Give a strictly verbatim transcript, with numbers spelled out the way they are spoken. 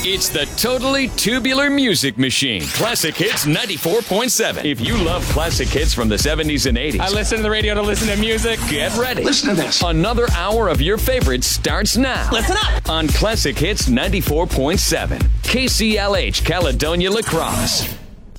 It's the totally tubular music machine. Classic Hits ninety-four point seven. If you love classic hits from the seventies and eighties. I listen to the radio to listen to music. Get ready. Listen to this. Another hour of your favorites starts now. Listen up. On Classic Hits ninety-four point seven. K C L H Caledonia La Crosse.